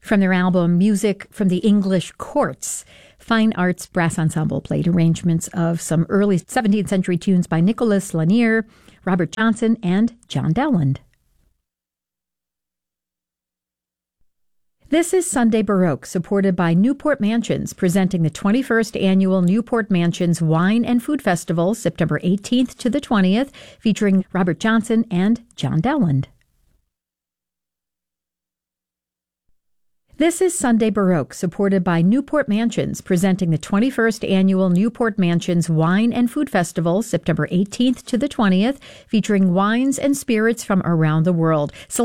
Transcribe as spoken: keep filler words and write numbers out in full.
From their album Music from the English Courts, Fine Arts Brass Ensemble played arrangements of some early seventeenth century tunes by Nicholas Lanier, Robert Johnson, and John Dowland. This is Sunday Baroque, supported by Newport Mansions, presenting the twenty-first Annual Newport Mansions Wine and Food Festival, September eighteenth to the twentieth, featuring Robert Johnson and John Dowland. This is Sunday Baroque, supported by Newport Mansions, presenting the twenty-first Annual Newport Mansions Wine and Food Festival, September eighteenth to the twentieth, featuring wines and spirits from around the world.